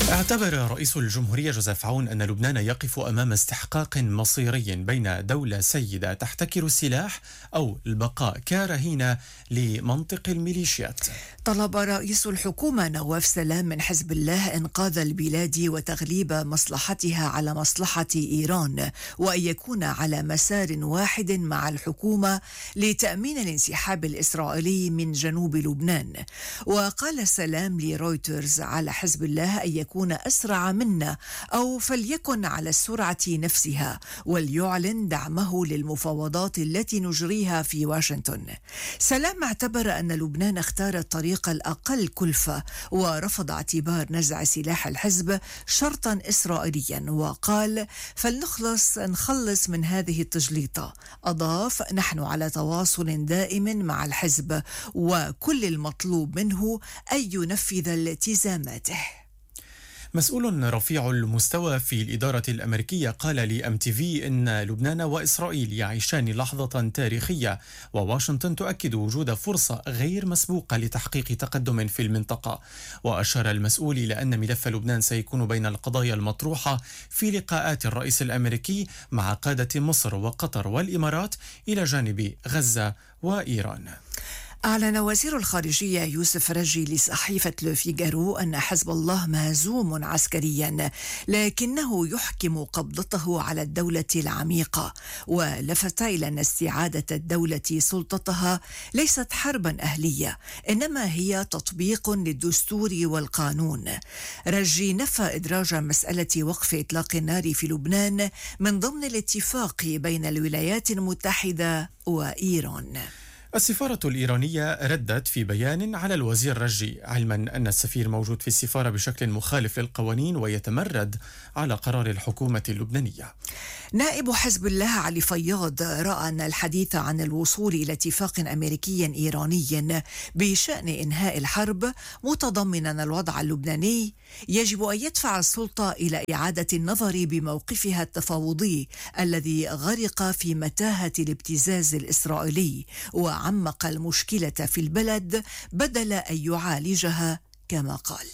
اعتبر رئيس الجمهورية جوزيف عون أن لبنان يقف أمام استحقاق مصيري بين دولة سيدة تحتكر السلاح أو البقاء كرهينة لمنطق الميليشيات. طلب رئيس الحكومة نواف سلام من حزب الله إنقاذ البلاد وتغليب مصلحتها على مصلحة إيران، وأن يكون على مسار واحد مع الحكومة لتأمين الانسحاب الإسرائيلي من جنوب لبنان. وقال سلام لرويترز على حزب الله أن يكون أسرع منا أو فليكن على السرعة نفسها، وليعلن دعمه للمفاوضات التي نجريها في واشنطن. سلام اعتبر أن لبنان اختار الطريق الأقل كلفة ورفض اعتبار نزع سلاح الحزب شرطا إسرائيليا، وقال نخلص من هذه التجليطة. أضاف: نحن على تواصل دائم مع الحزب وكل المطلوب منه أن ينفذ التزاماته. مسؤول رفيع المستوى في الإدارة الأمريكية قال لMTV إن لبنان وإسرائيل يعيشان لحظة تاريخية، وواشنطن تؤكد وجود فرصة غير مسبوقة لتحقيق تقدم في المنطقة. وأشار المسؤول إلى أن ملف لبنان سيكون بين القضايا المطروحة في لقاءات الرئيس الأمريكي مع قادة مصر وقطر والإمارات إلى جانب غزة وإيران. أعلن وزير الخارجية يوسف رجي لصحيفة لو فيغارو أن حزب الله مهزوم عسكريا، لكنه يحكم قبضته على الدولة العميقة، ولفت إلى أن استعادة الدولة سلطتها ليست حربا أهلية، إنما هي تطبيق للدستور والقانون. رجي نفى إدراج مسألة وقف إطلاق النار في لبنان من ضمن الاتفاق بين الولايات المتحدة وإيران. السفارة الإيرانية ردت في بيان على الوزير رجي، علما أن السفير موجود في السفارة بشكل مخالف للقوانين ويتمرد على قرار الحكومة اللبنانية. نائب حزب الله علي فياض رأى أن الحديث عن الوصول إلى اتفاق أمريكي إيراني بشأن إنهاء الحرب متضمنا الوضع اللبناني يجب أن يدفع السلطة إلى إعادة النظر بموقفها التفاوضي الذي غرق في متاهة الابتزاز الإسرائيلي وعمق المشكلة في البلد بدل أن يعالجها كما قال.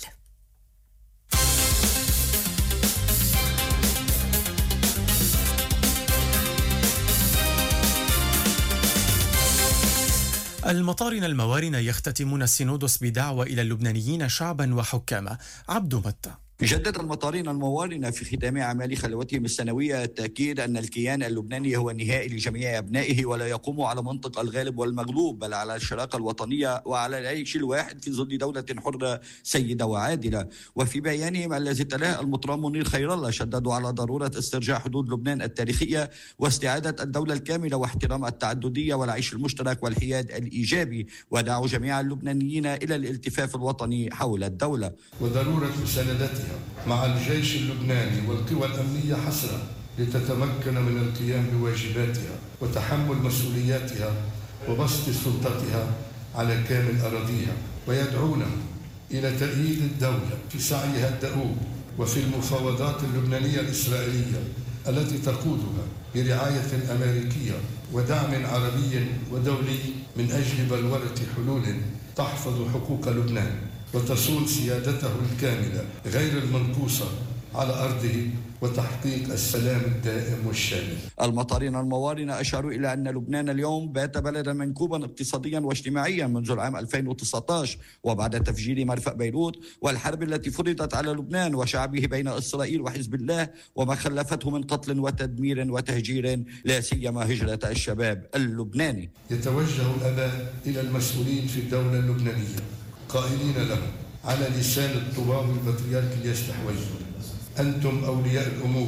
المطارنة الموارنة يختتمون السينودوس بدعوة إلى اللبنانيين شعبا وحكاما. عبد متى. جدد المطارين الموارنة في ختام أعمال خلوتهم السنوية التأكيد أن الكيان اللبناني هو النهائي لجميع أبنائه، ولا يقوم على منطق الغالب والمغلوب، بل على الشراكة الوطنية وعلى العيش الواحد في ظل دولة حرة سيدة وعادلة. وفي بيانهم الذي تلاه المطران منير خير الله شددوا على ضرورة استرجاع حدود لبنان التاريخية واستعادة الدولة الكاملة واحترام التعددية والعيش المشترك والحياد الإيجابي، ودعوا جميع اللبنانيين إلى الالتفاف الوطني حول الدولة وضرورة مساندتها مع الجيش اللبناني والقوى الأمنية حسرة لتتمكن من القيام بواجباتها وتحمل مسؤولياتها وبسط سلطتها على كامل أراضيها، ويدعونا إلى تأييد الدولة في سعيها الدؤوب وفي المفاوضات اللبنانية الإسرائيلية التي تقودها برعاية أمريكية ودعم عربي ودولي من أجل بلورة حلول تحفظ حقوق لبنان وتصون سيادته الكاملة غير المنقوصة على أرضه وتحقيق السلام الدائم والشامل. المطارين الموارنة أشاروا إلى أن لبنان اليوم بات بلدا منكوبا اقتصاديا واجتماعيا منذ العام 2019 وبعد تفجير مرفأ بيروت والحرب التي فرضت على لبنان وشعبه بين إسرائيل وحزب الله وما خلفته من قتل وتدمير وتهجير، لا سيما هجرة الشباب اللبناني. يتوجه الآباء إلى المسؤولين في الدولة اللبنانية قائلين لهم على لسان الطواب البطريرك اليستحوذ: أنتم أولياء الأمور،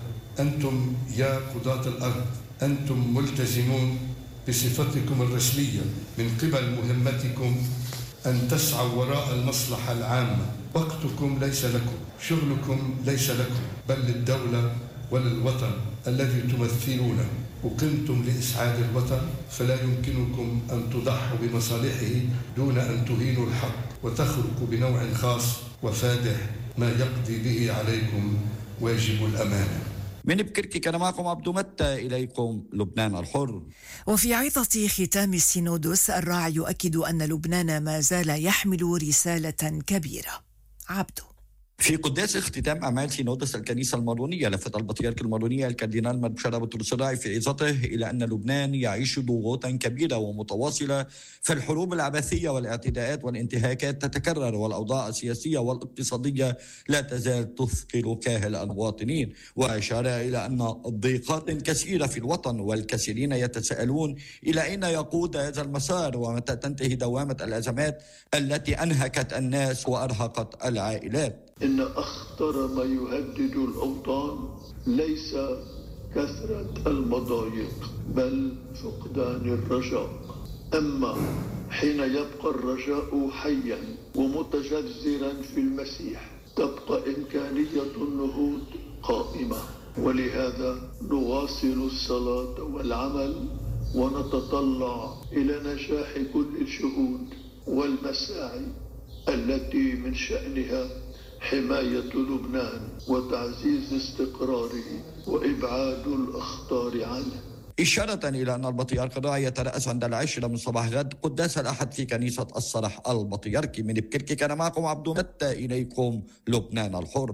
أنتم يا قضاة الأرض، أنتم ملتزمون بصفتكم الرسمية من قبل مهمتكم أن تسعوا وراء المصلحة العامة. وقتكم ليس لكم، شغلكم ليس لكم، بل للدولة وللوطن الذي تمثلونه. وقمتم لإسعاد الوطن، فلا يمكنكم أن تضحوا بمصالحه دون أن تهينوا الحق وتخرقوا بنوع خاص وفادح ما يقضي به عليكم واجب الأمانة. من بكركي كان معكم عبد متى، إليكم لبنان الحر. وفي عظة ختام السينودوس الراعي يؤكد أن لبنان ما زال يحمل رسالة كبيرة. عبده. في قداس اختتام أعمال سينودس الكنيسة المارونية، لفت البطريرك المارونية الكاردينال مبشرة بطرس الراعي في عظته إلى أن لبنان يعيش ضغوطا كبيرة ومتواصلة، فالحروب العبثية والاعتداءات والانتهاكات تتكرر، والأوضاع السياسية والاقتصادية لا تزال تثقل كاهل المواطنين، وأشار إلى أن ضيقات كثيرة في الوطن، والكثيرين يتساءلون إلى أين يقود هذا المسار ومتى تنتهي دوامة الأزمات التي أنهكت الناس وأرهقت العائلات. إن أخطر ما يهدد الأوطان ليس كثرة المضايق بل فقدان الرجاء. أما حين يبقى الرجاء حيا ومتجذرا في المسيح تبقى إمكانية النهوض قائمة، ولهذا نواصل الصلاة والعمل ونتطلع إلى نجاح كل الجهود والمساعي التي من شأنها حماية لبنان وتعزيز استقراره وإبعاد الأخطار عنه. إشارة إلى أن البطريرك الراعي يترأس عند 10 من صباح غد قداس الأحد في كنيسة الصرح البطريركي. من بكركي كان معكم عبد متى، إليكم لبنان الحر.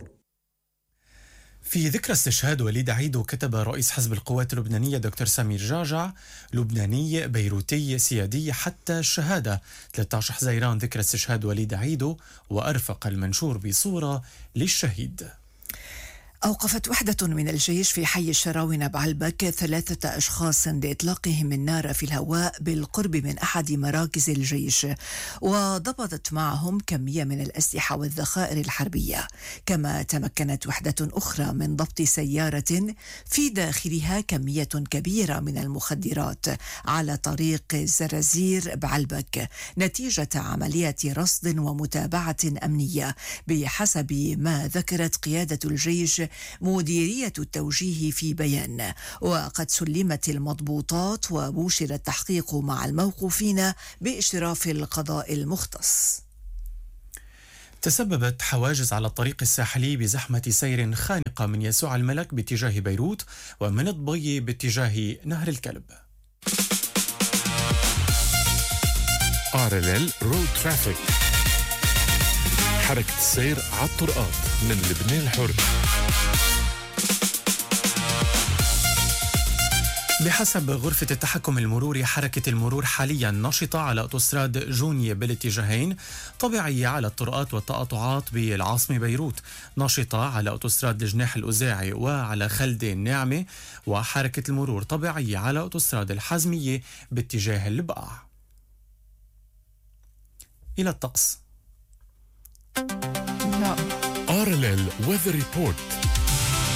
في ذكرى استشهاد وليد عيدو، كتب رئيس حزب القوات اللبنانية دكتور سمير جعجع: لبناني بيروتي سيادي حتى الشهادة. 13 حزيران ذكرى استشهاد وليد عيدو، وأرفق المنشور بصورة للشهيد. أوقفت وحدة من الجيش في حي الشراونة بعلبك 3 أشخاص لإطلاقهم النار في الهواء بالقرب من أحد مراكز الجيش، وضبطت معهم كمية من الأسلحة والذخائر الحربية. كما تمكنت وحدة أخرى من ضبط سيارة في داخلها كمية كبيرة من المخدرات على طريق زرازير بعلبك، نتيجة عملية رصد ومتابعة أمنية، بحسب ما ذكرت قيادة الجيش مديرية التوجيه في بيان. وقد سلمت المضبوطات وبوشر التحقيق مع الموقوفين بإشراف القضاء المختص. تسببت حواجز على الطريق الساحلي بزحمة سير خانقة من يسوع الملك باتجاه بيروت ومن الضبي باتجاه نهر الكلب. RLL Road Traffic، حركة السير على الطرقات من لبنان الحر. بحسب غرفة التحكم المروري، حركة المرور حاليا نشطة على أوتوستراد جونية بالاتجاهين، طبيعية على الطرقات والتقاطعات بالعاصمة بيروت، نشطة على أوتوستراد الجناح الأزاعي وعلى خلدة الناعمة، وحركة المرور طبيعية على أوتوستراد الحزمية باتجاه البقع. إلى الطقس. RLL Weather Report.